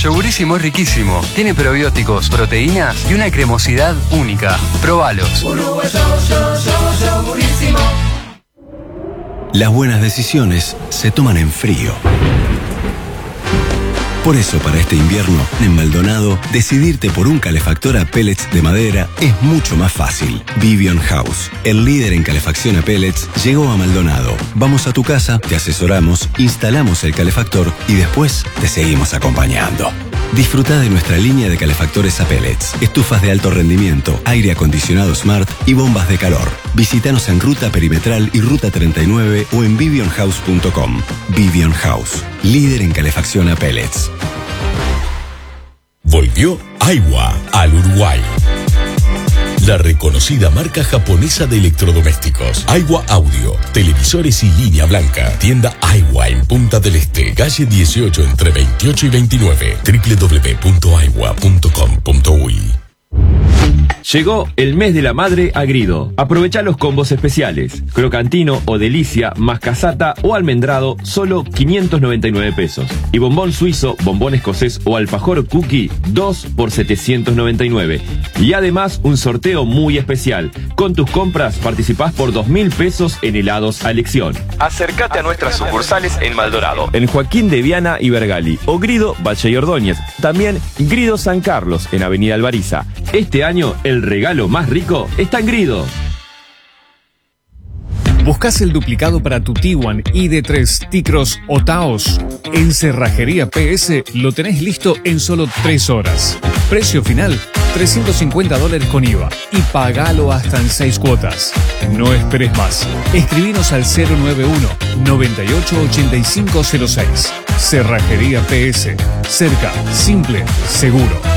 Yogurísimo es riquísimo. Tiene probióticos, proteínas y una cremosidad única. Probalos. Yogurísimo. Las buenas decisiones se toman en frío. Por eso, para este invierno, en Maldonado, decidirte por un calefactor a pellets de madera es mucho más fácil. Vivion House, el líder en calefacción a pellets, llegó a Maldonado. Vamos a tu casa, te asesoramos, instalamos el calefactor y después te seguimos acompañando. Disfruta de nuestra línea de calefactores a pellets, estufas de alto rendimiento, aire acondicionado Smart y bombas de calor. Visítanos en Ruta Perimetral y Ruta 39 o en vivionhouse.com. Vivion House, líder en calefacción a pellets. Volvió Aiwa al Uruguay. La reconocida marca japonesa de electrodomésticos. Aiwa Audio, televisores y línea blanca. Tienda Aiwa en Punta del Este, calle 18 entre 28 y 29. www.aiwa.com.uy. Llegó el mes de la madre a Grido. Aprovecha los combos especiales. Crocantino o delicia, más casata o almendrado, solo 599 pesos. Y bombón suizo, bombón escocés o alfajor cookie, 2 por 799. Y además un sorteo muy especial. Con tus compras participás por 2.000 pesos en helados a elección. Acércate a nuestras sucursales en Maldonado, en Joaquín de Viana y Bergali, o Grido, Valle y Ordóñez. También Grido San Carlos, en Avenida Alvariza. Este año, el regalo más rico está en Grido. ¿Buscás el duplicado para tu Tiguan, ID3, T-Cross o Taos? En Cerrajería PS lo tenés listo en solo 3 horas. Precio final, $350 con IVA. Y pagalo hasta en 6 cuotas. No esperes más. Escribinos al 091-988506. Cerrajería PS. Cerca, simple, seguro.